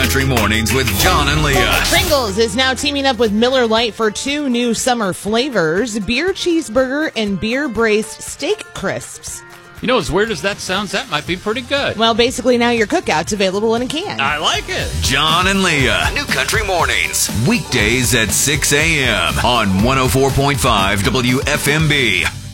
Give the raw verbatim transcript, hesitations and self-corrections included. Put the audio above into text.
Country Mornings with John and Leah. Pringles is now teaming up with Miller Lite for two new summer flavors, beer cheeseburger and beer braised steak crisps. You know, as weird as that sounds, that might be pretty good. Well, basically now your cookout's available in a can. I like it. John and Leah, New Country Mornings, weekdays at six a.m. on one oh four point five W F M B.